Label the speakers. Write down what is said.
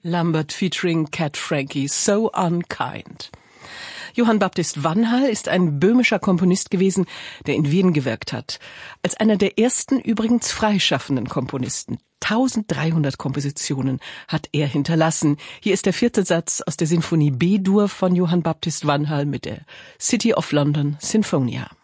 Speaker 1: Lambert featuring Cat Frankie, So Unkind. Johann Baptist Vanhal ist ein böhmischer Komponist gewesen, der in Wien gewirkt hat. Als einer der ersten übrigens freischaffenden Komponisten. 1300 Kompositionen hat er hinterlassen. Hier ist der 4. Satz aus der Sinfonie B-Dur von Johann Baptist Vanhal mit der City of London Sinfonia.